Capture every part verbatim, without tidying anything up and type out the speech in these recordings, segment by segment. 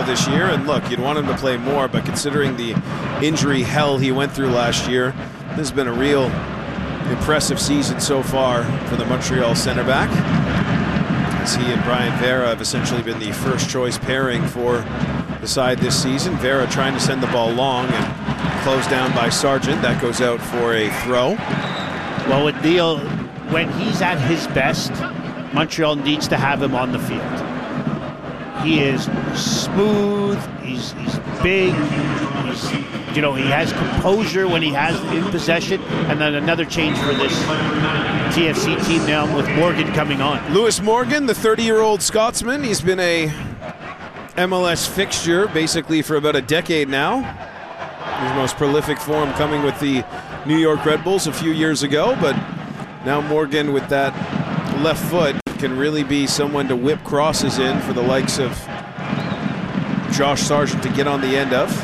this year. And look, you'd want him to play more, but considering the injury hell he went through last year, this has been a real impressive season so far for the Montreal center back, as he and Brian Vera have essentially been the first choice pairing for the side this season. Vera trying to send the ball long and closed down by Sargent. That goes out for a throw. Well, with Neil, when he's at his best, Montreal needs to have him on the field. He is smooth, he's, he's big, he's, you know, he has composure when he has in possession. And then another change for this T F C team now with Morgan coming on. Lewis Morgan, the thirty-year-old Scotsman, he's been a M L S fixture basically for about a decade now. His most prolific form coming with the New York Red Bulls a few years ago, but now Morgan with that left foot can really be someone to whip crosses in for the likes of Josh Sargent to get on the end of.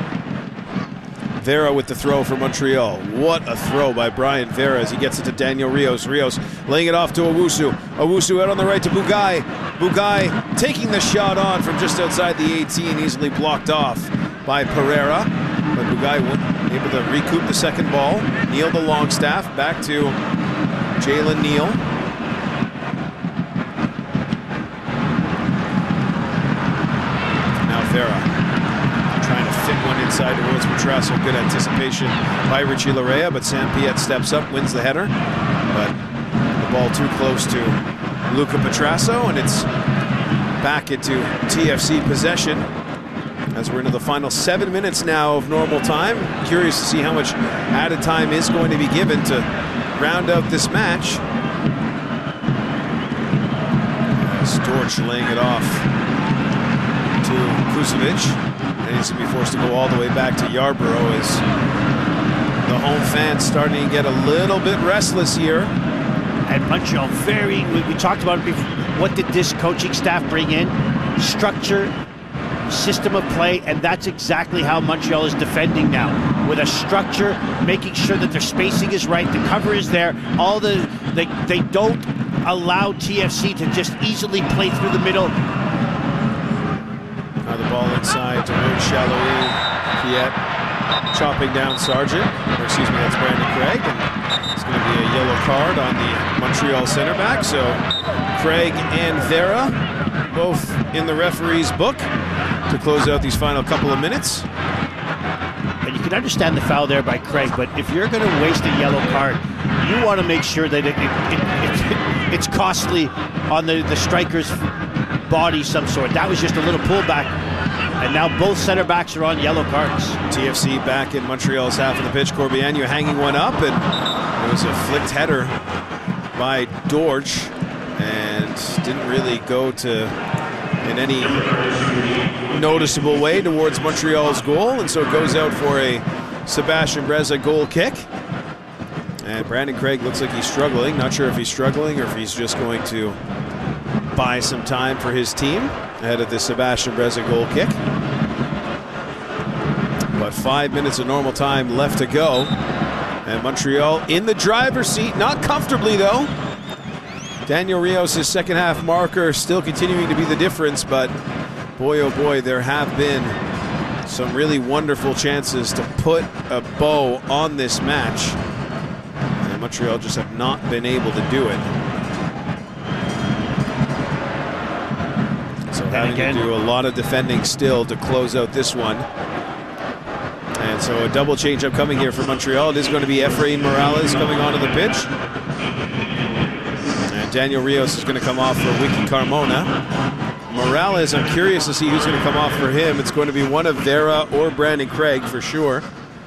Vera with the throw for Montreal. What a throw by Brian Vera as he gets it to Daniel Rios. Rios laying it off to Owusu. Owusu out on the right to Bugai. Bugai taking the shot on from just outside the eighteen, easily blocked off by Pereira. But Bugai able to recoup the second ball. Neil the Longstaff back to Jalen Neal. Now Vera trying to fit one inside towards Petrasso. Good anticipation by Richie Larea, but Sam Piet steps up, wins the header. But the ball too close to Luca Petrasso, and it's back into T F C possession as we're into the final seven minutes now of normal time. Curious to see how much added time is going to be given to round out this match. As Dortch laying it off to Kusovic. Needs to be forced to go all the way back to Yarborough as the home fans starting to get a little bit restless here. And Montreal very, we, we talked about it before. What did this coaching staff bring in? Structure, system of play, and that's exactly how Montreal is defending now. With a structure, making sure that their spacing is right, the cover is there, all the, they, they don't allow T F C to just easily play through the middle. Now the ball inside towards Chaloui. Piet chopping down Sargent. Or excuse me, that's Brandon Craig. And it's going to be a yellow card on the Montreal center back. So Craig and Vera both in the referee's book to close out these final couple of minutes. And you can understand the foul there by Craig, but if you're going to waste a yellow card, you want to make sure that it, it, it, it, it's costly on the, the striker's body some sort. That was just a little pullback, and now both center backs are on yellow cards. T F C back in Montreal's half of the pitch. Corbiano hanging one up, and it was a flicked header by Dortch and didn't really go to in any noticeable way towards Montreal's goal, and so it goes out for a Sebastian Breza goal kick. And Brandon Craig looks like he's struggling. Not sure if he's struggling or if he's just going to buy some time for his team ahead of the Sebastian Breza goal kick. But five minutes of normal time left to go. And Montreal in the driver's seat, not comfortably though. Daniel Rios, his second half marker, still continuing to be the difference, but boy oh boy, there have been some really wonderful chances to put a bow on this match. And Montreal just have not been able to do it. So having again, to do a lot of defending still to close out this one. And so a double change up coming here for Montreal. It is going to be Efrain Morales coming onto the pitch. And Daniel Rios is going to come off for Wiki Carmona. Morales, I'm curious to see who's going to come off for him. It's going to be one of Vera or Brandon Craig for sure.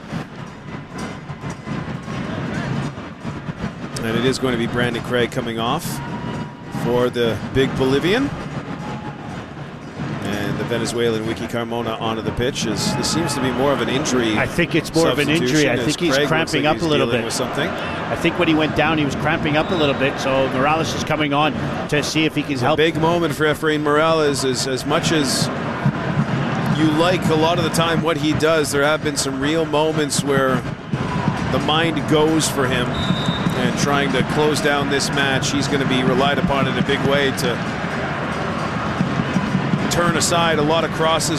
And it is going to be Brandon Craig coming off for the big Bolivian. And the Venezuelan Wiki Carmona onto the pitch. Is this seems to be more of an injury. I think it's more of an injury. I think he's Craig cramping like up a little bit. With something. I think when he went down, he was cramping up a little bit. So Morales is coming on to see if he can it's help. A big moment for Efrain Morales. Is as much as you like a lot of the time what he does, there have been some real moments where the mind goes for him. And trying to close down this match, he's going to be relied upon in a big way to turn aside a lot of crosses